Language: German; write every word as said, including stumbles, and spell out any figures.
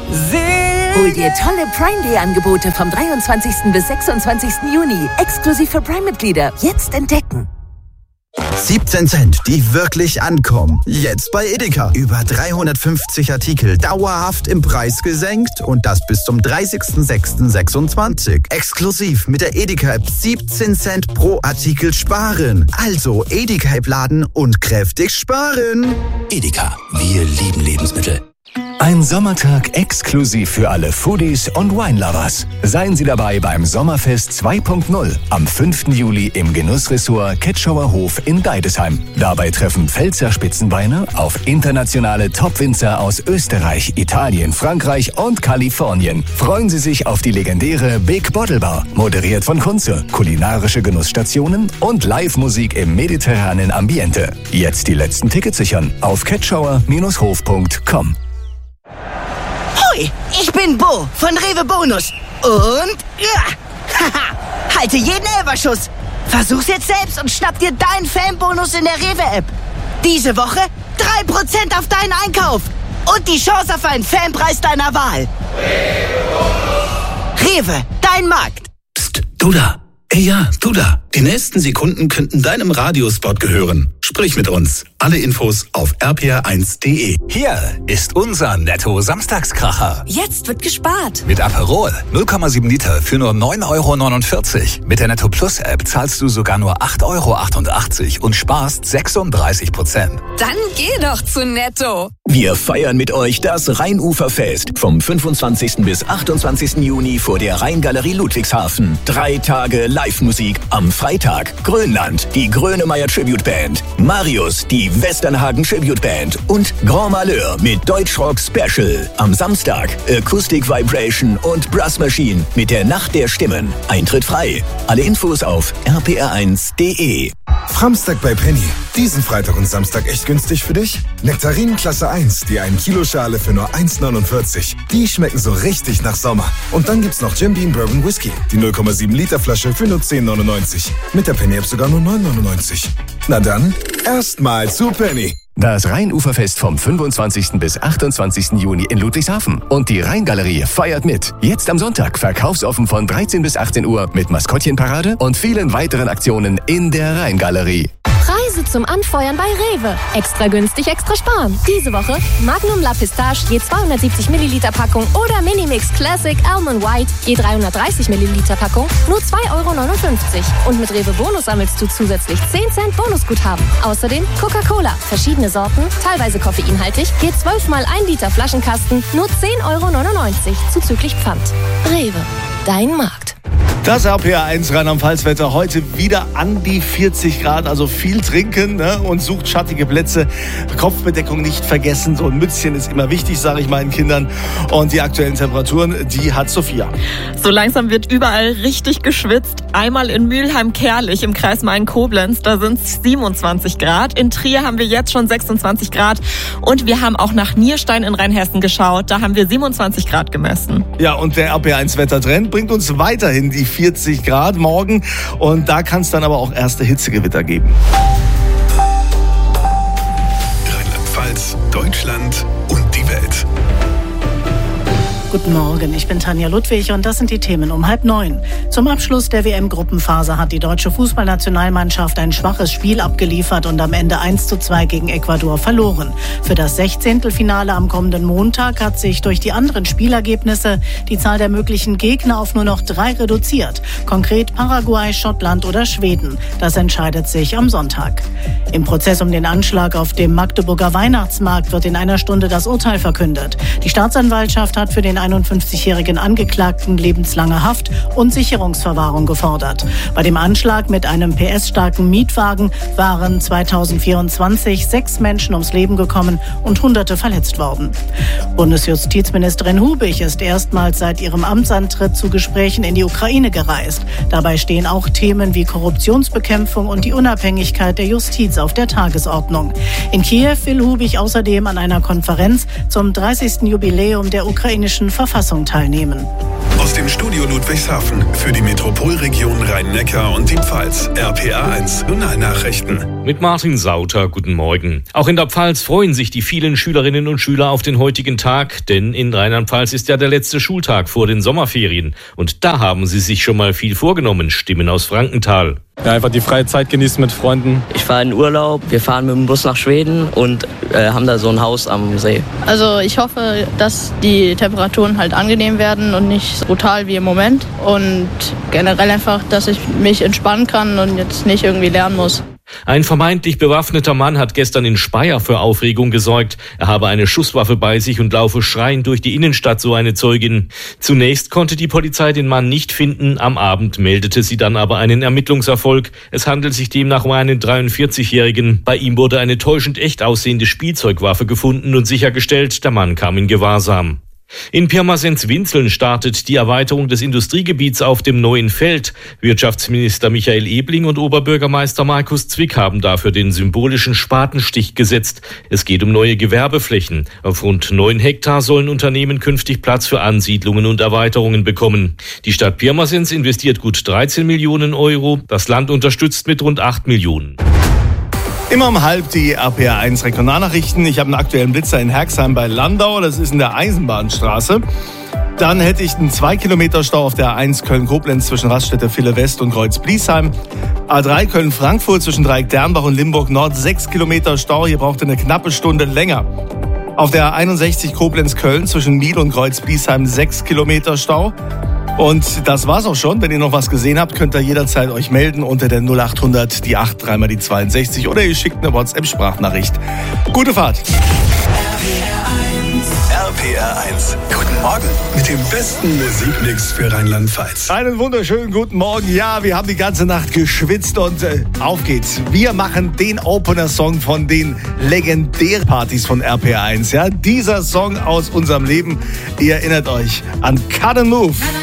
Hol dir tolle Prime Day Angebote vom dreiundzwanzigsten bis sechsundzwanzigsten Juni. Exklusiv für Prime-Mitglieder. Jetzt entdecken. siebzehn Cent, die wirklich ankommen. Jetzt bei Edeka. Über dreihundertfünfzig Artikel dauerhaft im Preis gesenkt und das bis zum dreißigsten sechsten sechsundzwanzig. Exklusiv mit der Edeka-App siebzehn Cent pro Artikel sparen. Also Edeka-App laden und kräftig sparen. Edeka, wir lieben Lebensmittel. Ein Sommertag exklusiv für alle Foodies und Wine-Lovers. Seien Sie dabei beim Sommerfest zwei Punkt null am fünften Juli im Genussressort Ketschauer Hof in Deidesheim. Dabei treffen Pfälzer Spitzenweine auf internationale Top-Winzer aus Österreich, Italien, Frankreich und Kalifornien. Freuen Sie sich auf die legendäre Big Bottle Bar, moderiert von Kunze, kulinarische Genussstationen und Live-Musik im mediterranen Ambiente. Jetzt die letzten Tickets sichern auf ketschauer Hof punkt com. Hoi, ich bin Bo von Rewe Bonus. Und ja, haha, halte jeden Elferschuss. Versuch's jetzt selbst und schnapp dir deinen Fanbonus in der Rewe-App. Diese Woche drei Prozent auf deinen Einkauf und die Chance auf einen Fanpreis deiner Wahl. Rewe, dein Markt. Psst, du da. Ey, ja, du da. Die nächsten Sekunden könnten deinem Radiospot gehören. Sprich mit uns. Alle Infos auf r p r eins punkt d e. Hier ist unser Netto-Samstagskracher. Jetzt wird gespart. Mit Aperol null Komma sieben Liter für nur neun Euro neunundvierzig. Mit der Netto Plus App zahlst du sogar nur acht Euro achtundachtzig und sparst sechsunddreißig Prozent. Dann geh doch zu Netto. Wir feiern mit euch das Rheinuferfest vom fünfundzwanzigsten bis achtundzwanzigsten Juni vor der Rheingalerie Ludwigshafen. Drei Tage Live-Musik. Am Freitag Grönland, die Grönemeyer Tribute Band, Marius, die Westernhagen Tribute Band und Grand Malheur mit Deutschrock Special. Am Samstag Acoustic Vibration und Brass Machine mit der Nacht der Stimmen. Eintritt frei. Alle Infos auf r p r eins punkt d e. Framstag bei Penny. Diesen Freitag und Samstag echt günstig für dich? Nektarinen Klasse eins, die ein Kilo Schale für nur eins neunundvierzig. Die schmecken so richtig nach Sommer. Und dann gibt's noch Jim Beam Bourbon Whisky, die null Komma sieben Liter Flasche für nur zehn neunundneunzig. Mit der Penny App sogar nur neun neunundneunzig. Na dann, erstmal zu Penny. Das Rheinuferfest vom fünfundzwanzigsten bis achtundzwanzigsten Juni in Ludwigshafen. Und die Rheingalerie feiert mit. Jetzt am Sonntag verkaufsoffen von dreizehn bis achtzehn Uhr mit Maskottchenparade und vielen weiteren Aktionen in der Rheingalerie. Preise zum Anfeuern bei Rewe. Extra günstig, extra sparen. Diese Woche Magnum La Pistache je zweihundertsiebzig Milliliter Packung oder Minimix Classic Almond White je dreihundertdreißig Milliliter Packung nur zwei Euro neunundfünfzig. Und mit Rewe Bonus sammelst du zusätzlich zehn Cent Bonusguthaben. Außerdem Coca-Cola, verschiedene Sorten, teilweise koffeinhaltig, je zwölf mal ein Liter Flaschenkasten nur zehn Euro neunundneunzig zuzüglich Pfand. Rewe, dein Markt. Das R P R eins Rheinland-Pfalz-Wetter heute wieder an die vierzig Grad, also viel trinken, ne? Und sucht schattige Plätze. Kopfbedeckung nicht vergessen, so ein Mützchen ist immer wichtig, sage ich meinen Kindern. Und die aktuellen Temperaturen, die hat Sophia. So langsam wird überall richtig geschwitzt. Einmal in Mülheim-Kerlich im Kreis Main-Koblenz, da sind es siebenundzwanzig Grad. In Trier haben wir jetzt schon sechsundzwanzig Grad. Und wir haben auch nach Nierstein in Rheinhessen geschaut, da haben wir siebenundzwanzig Grad gemessen. Ja, und der R P R eins Wettertrend bringt uns weiterhin die vierzig Grad morgen und da kann es dann aber auch erste Hitzegewitter geben. Rheinland-Pfalz, Deutschland und die Welt. Guten Morgen, ich bin Tanja Ludwig und das sind die Themen um halb neun. Zum Abschluss der W M-Gruppenphase hat die deutsche Fußballnationalmannschaft ein schwaches Spiel abgeliefert und am Ende eins zu zwei gegen Ecuador verloren. Für das Sechzehntelfinale am kommenden Montag hat sich durch die anderen Spielergebnisse die Zahl der möglichen Gegner auf nur noch drei reduziert. Konkret Paraguay, Schottland oder Schweden. Das entscheidet sich am Sonntag. Im Prozess um den Anschlag auf dem Magdeburger Weihnachtsmarkt wird in einer Stunde das Urteil verkündet. Die Staatsanwaltschaft hat für den einundfünfzigjährigen Angeklagten lebenslange Haft und Sicherungsverwahrung gefordert. Bei dem Anschlag mit einem P S-starken Mietwagen waren zweitausendvierundzwanzig sechs Menschen ums Leben gekommen und Hunderte verletzt worden. Bundesjustizministerin Hubig ist erstmals seit ihrem Amtsantritt zu Gesprächen in die Ukraine gereist. Dabei stehen auch Themen wie Korruptionsbekämpfung und die Unabhängigkeit der Justiz auf der Tagesordnung. In Kiew will Hubig außerdem an einer Konferenz zum dreißigsten Jubiläum der ukrainischen Verfassung teilnehmen. Aus dem Studio Ludwigshafen für die Metropolregion Rhein-Neckar und die Pfalz. R P A eins Regionalnachrichten. Mit Martin Sauter, guten Morgen. Auch in der Pfalz freuen sich die vielen Schülerinnen und Schüler auf den heutigen Tag, denn in Rheinland-Pfalz ist ja der letzte Schultag vor den Sommerferien. Und da haben sie sich schon mal viel vorgenommen, Stimmen aus Frankenthal. Ja, einfach die freie Zeit genießen mit Freunden. Ich fahre in Urlaub, wir fahren mit dem Bus nach Schweden und äh, haben da so ein Haus am See. Also ich hoffe, dass die Temperaturen halt angenehm werden und nicht so brutal wie im Moment. Und generell einfach, dass ich mich entspannen kann und jetzt nicht irgendwie lernen muss. Ein vermeintlich bewaffneter Mann hat gestern in Speyer für Aufregung gesorgt. Er habe eine Schusswaffe bei sich und laufe schreiend durch die Innenstadt, so eine Zeugin. Zunächst konnte die Polizei den Mann nicht finden. Am Abend meldete sie dann aber einen Ermittlungserfolg. Es handelt sich demnach um einen dreiundvierzigjährigen. Bei ihm wurde eine täuschend echt aussehende Spielzeugwaffe gefunden und sichergestellt, der Mann kam in Gewahrsam. In Pirmasens-Winzeln startet die Erweiterung des Industriegebiets auf dem neuen Feld. Wirtschaftsminister Michael Ebling und Oberbürgermeister Markus Zwick haben dafür den symbolischen Spatenstich gesetzt. Es geht um neue Gewerbeflächen. Auf rund neun Hektar sollen Unternehmen künftig Platz für Ansiedlungen und Erweiterungen bekommen. Die Stadt Pirmasens investiert gut dreizehn Millionen Euro. Das Land unterstützt mit rund acht Millionen. Immer um halb die R P A eins Regionalnachrichten. Ich habe einen aktuellen Blitzer in Herxheim bei Landau. Das ist in der Eisenbahnstraße. Dann hätte ich einen zwei Kilometer Stau auf der A eins Köln-Koblenz zwischen Raststätte Ville West und Kreuz-Bliesheim. A drei Köln-Frankfurt zwischen Dreieck Dernbach und Limburg Nord sechs Kilometer Stau. Hier braucht ihr eine knappe Stunde länger. Auf der A einundsechzig Koblenz-Köln zwischen Miel und Kreuz-Bliesheim sechs Kilometer Stau. Und das war's auch schon. Wenn ihr noch was gesehen habt, könnt ihr jederzeit euch melden unter der null acht hundert, die acht, dreimal die zweiundsechzig oder ihr schickt eine WhatsApp-Sprachnachricht. Gute Fahrt. R P R eins. Guten Morgen mit dem besten Musikmix für Rheinland-Pfalz. Einen wunderschönen guten Morgen. Ja, wir haben die ganze Nacht geschwitzt und äh, auf geht's. Wir machen den Opener-Song von den Legendärpartys von R P R eins. Ja, dieser Song aus unserem Leben. Ihr erinnert euch an Cut and Move.